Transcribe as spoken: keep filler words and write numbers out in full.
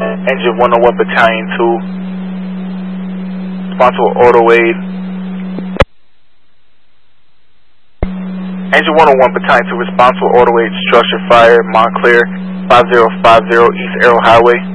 Engine one oh one Battalion two, responsible auto aid. Engine one oh one Battalion two, responsible auto aid, structure fire, Montclair five zero five zero East Arrow Highway.